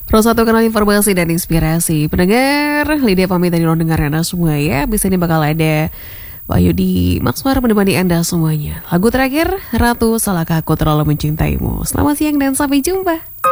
Terus satu kenal informasi dan inspirasi. Pendengar, Lydia pamit dari ruang dengar Anda semua ya. Bisa ini bakal ada Wahyudi Makswar menemani Anda semuanya. Lagu terakhir, Ratu Salahkah Aku Terlalu Mencintaimu. Selamat siang dan sampai jumpa.